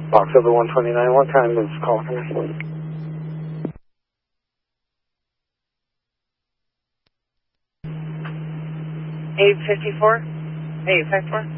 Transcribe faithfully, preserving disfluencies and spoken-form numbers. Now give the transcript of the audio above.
Box over one twenty-nine, what kind of call can I see? eight fifty-four? eight fifty-four?